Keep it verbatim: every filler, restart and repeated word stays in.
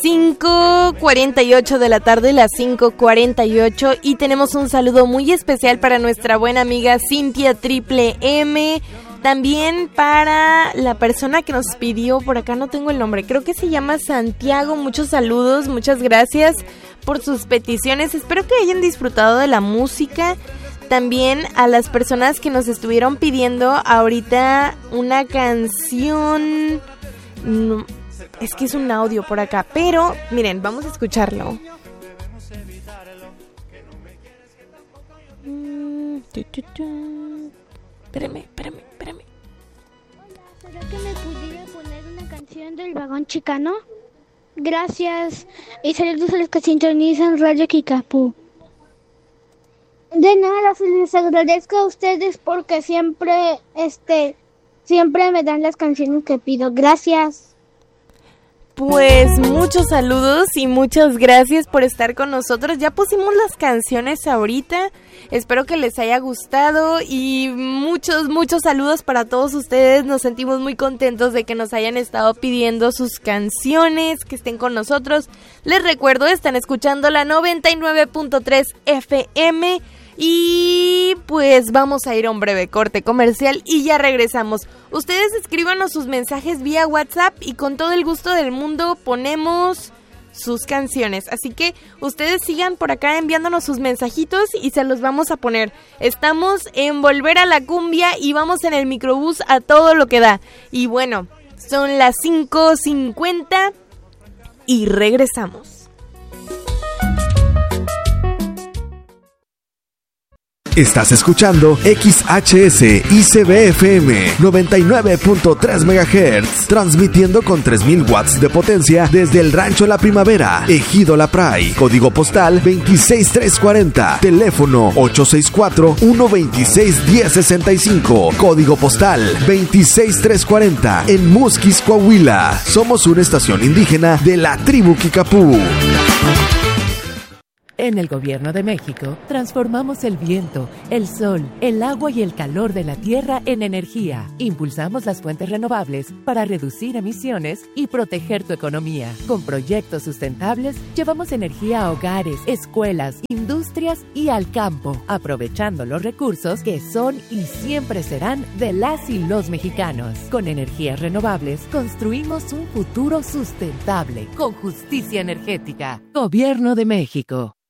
cinco cuarenta y ocho de la tarde, las cinco cuarenta y ocho, y tenemos un saludo muy especial para nuestra buena amiga Cintia Triple M, también para la persona que nos pidió, por acá no tengo el nombre, creo que se llama Santiago. Muchos saludos, muchas gracias por sus peticiones, espero que hayan disfrutado de la música. También a las personas que nos estuvieron pidiendo ahorita una canción, no, es que es un audio por acá, pero miren, vamos a escucharlo. Mm, tu, tu, tu. Espérame, espérame, espérame. ¿Será que me pudiera poner una canción del Vagón Chicano? Gracias. Y saludos a los que sintonizan Radio Kikapú. De nada, les agradezco a ustedes porque siempre, este, siempre me dan las canciones que pido. Gracias. Pues muchos saludos y muchas gracias por estar con nosotros. Ya pusimos las canciones ahorita. Espero que les haya gustado y muchos, muchos saludos para todos ustedes. Nos sentimos muy contentos de que nos hayan estado pidiendo sus canciones, que estén con nosotros. Les recuerdo, están escuchando la noventa y nueve punto tres F M. Y pues vamos a ir a un breve corte comercial y ya regresamos. Ustedes escríbanos sus mensajes vía WhatsApp y con todo el gusto del mundo ponemos sus canciones. Así que ustedes sigan por acá enviándonos sus mensajitos y se los vamos a poner. Estamos en Volver a la Cumbia y vamos en el microbús a todo lo que da. Y bueno, son las cinco cincuenta y regresamos. Estás escuchando X H S I C B F M noventa y nueve punto tres megahertz, transmitiendo con tres mil watts de potencia desde el Rancho La Primavera, Ejido La Pray, código postal veintiséis mil trescientos cuarenta, teléfono ocho seis cuatro, uno dos seis, uno cero seis cinco, código postal veintiséis mil trescientos cuarenta, en Musquis, Coahuila. Somos una estación indígena de la tribu Kikapú. En el Gobierno de México, transformamos el viento, el sol, el agua y el calor de la tierra en energía. Impulsamos las fuentes renovables para reducir emisiones y proteger tu economía. Con proyectos sustentables, llevamos energía a hogares, escuelas, industrias y al campo, aprovechando los recursos que son y siempre serán de las y los mexicanos. Con energías renovables, construimos un futuro sustentable, con justicia energética. Gobierno de México.